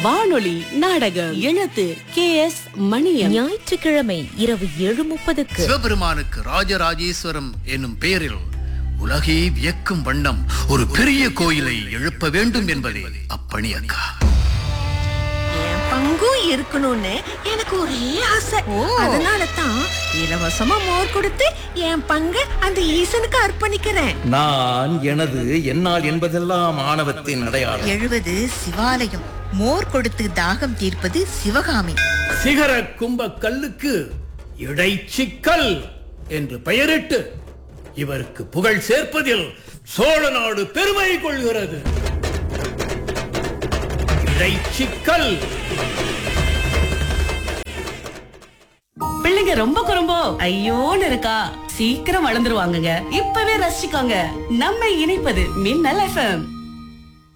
வானொலி நாடகம் எழுத்து KS மணியம். ஞாயிற்றுக்கிழமை இரவு 7:30. சிவபெருமானுக்கு ராஜராஜேஸ்வரம் என்னும் பெயரில் உலகே வியக்கும் வண்ணம் ஒரு பெரிய கோயிலை எழுப்ப வேண்டும் என்பதே அப்பணி அக்கா. என் பங்கும் இருக்கணும்னு எனக்கு ஒரே ஆசை. அதனால தான் இலவசமா மோர் கொடுத்து என் பங்கு அந்த ஈசனுக்கு அர்ப்பணிக்கிறேன். நான் எனது என்னால் என்பதெல்லாம் ஆணவத்தின் அடையாளம். 70 சிவாலயம், மோர் கொடுத்து தாகம் தீர்ப்பது சிவகாமி. சிகர கும்ப கல்லுக்கு இடைச்சிக்கல் என்று பெயரிட்டு இவருக்கு புகழ் சேர்ப்பதில் சோழ நாடு பெருமை கொள்கிறது. இடைச்சிக்கல். பிள்ளைங்க ரொம்ப குறும்போ ஐயோன்னு இருக்கா. சீக்கிரம் வளர்ந்துருவாங்கங்க. இப்பவே ரசிச்சுக்கோங்க. நம்ம இணைப்பது மின்னல் FM.